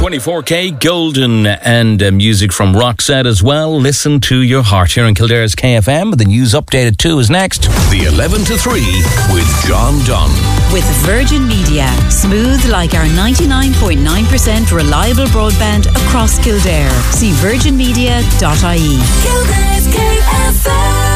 24K Golden and music from Roxette as well. Listen to your heart here in Kildare's KFM. The news update at 2 is next. The 11 to 3 with John Dunn. With Virgin Media. Smooth like our 99.9% reliable broadband across Kildare. See virginmedia.ie. Kildare's KFM.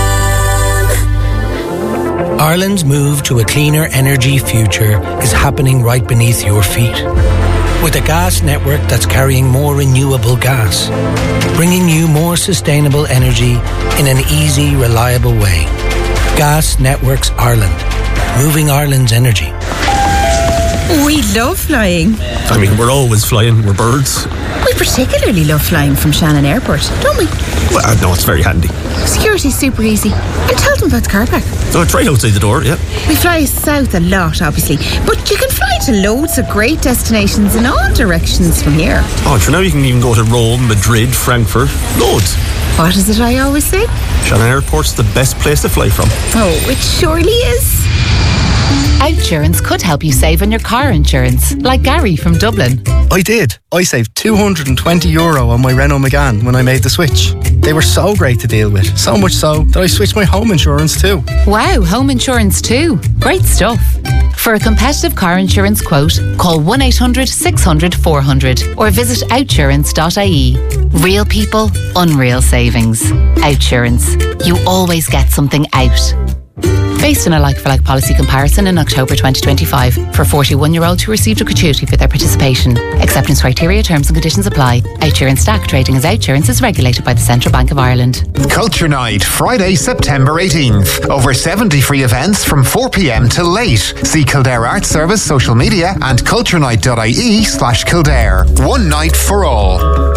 Ireland's move to a cleaner energy future is happening right beneath your feet. With a gas network that's carrying more renewable gas, bringing you more sustainable energy in an easy, reliable way. Gas Networks Ireland, moving Ireland's energy. We love flying. I mean, we're always flying, we're birds. We particularly love flying from Shannon Airport, don't we? Well, no, it's very handy. Security's super easy. And tell them about the car park. Oh, it's right outside the door, yeah. We fly south a lot, obviously, but you can fly to loads of great destinations in all directions from here. Oh, for now you can even go to Rome, Madrid, Frankfurt, loads. What is it I always say? Shannon Airport's the best place to fly from. Oh, it surely is. Outsurance could help you save on your car insurance, like Gary from Dublin. I did. I saved €220 on my Renault Megane when I made the switch. They were so great to deal with, so much so that I switched my home insurance too. Wow, home insurance too. Great stuff. For a competitive car insurance quote, call 1-800-600-400 or visit outsurance.ie. Real people, unreal savings. Outsurance. You always get something out. Based on a like-for-like policy comparison in October 2025 for 41-year-olds who received a gratuity for their participation. Acceptance criteria, terms and conditions apply. Outsurance DAC trading as Outsurance is regulated by the Central Bank of Ireland. Culture Night, Friday, September 18th. Over 70 free events from 4 p.m. till late. See Kildare Arts Service social media and culturenight.ie/Kildare. One night for all.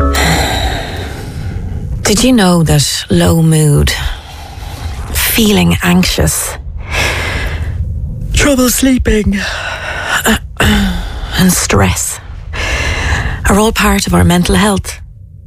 Did you know that low mood, feeling anxious, trouble sleeping, and stress are all part of our mental health?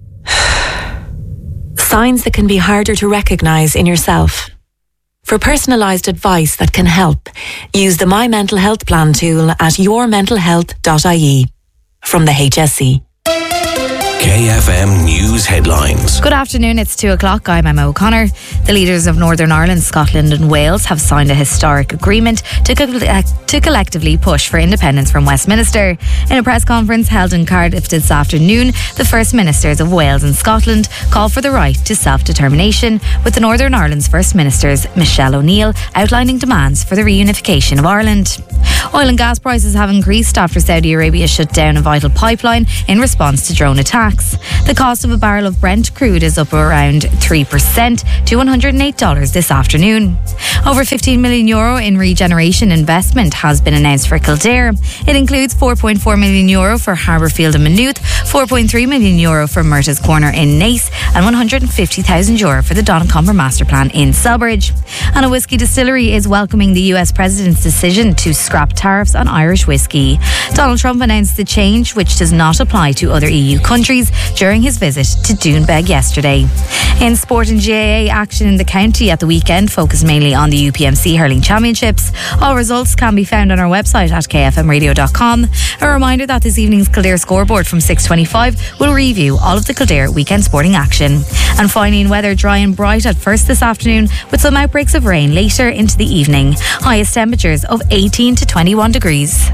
Signs that can be harder to recognise in yourself. For personalised advice that can help, use the My Mental Health Plan tool at yourmentalhealth.ie from the HSE. KFM News Headlines. Good afternoon, it's 2 o'clock. I'm Emma O'Connor. The leaders of Northern Ireland, Scotland and Wales have signed a historic agreement to collectively push for independence from Westminster. In a press conference held in Cardiff this afternoon, the First Ministers of Wales and Scotland called for the right to self-determination, with the Northern Ireland's First Ministers, Michelle O'Neill, outlining demands for the reunification of Ireland. Oil and gas prices have increased after Saudi Arabia shut down a vital pipeline in response to drone attacks. The cost of a barrel of Brent crude is up around 3% to $108 this afternoon. Over €15 million in regeneration investment has been announced for Kildare. It includes €4.4 million for Harbourfield and Maynooth, €4.3 million for Murtagh's Corner in Naas, and €150,000 for the Donaghcomber Master Plan in Celbridge. And a whisky distillery is welcoming the US President's decision to scrap tariffs on Irish whisky. Donald Trump announced the change, which does not apply to other EU countries, during his visit to Doonbeg yesterday. In sport and GAA action in the county at the weekend focused mainly on the UPMC Hurling Championships. All results can be found on our website at kfmradio.com. A reminder that this evening's Kildare scoreboard from 6:25 will review all of the Kildare weekend sporting action. And finally, in weather, dry and bright at first this afternoon with some outbreaks of rain later into the evening. Highest temperatures of 18 to 21 degrees.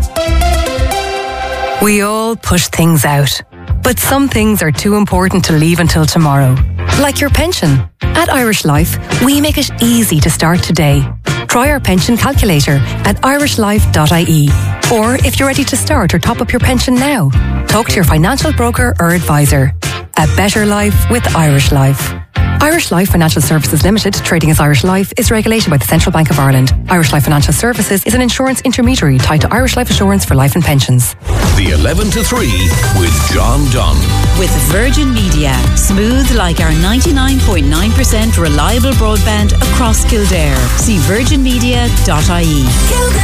We all push things out, but some things are too important to leave until tomorrow. Like your pension. At Irish Life, we make it easy to start today. Try our pension calculator at irishlife.ie. Or if you're ready to start or top up your pension now, talk to your financial broker or advisor. A better life with Irish Life. Irish Life Financial Services Limited, trading as Irish Life, is regulated by the Central Bank of Ireland. Irish Life Financial Services is an insurance intermediary tied to Irish Life Assurance for life and pensions. The 11 to 3 with John Dunn. With Virgin Media. Smooth like our 99.9% reliable broadband across Kildare. See virginmedia.ie.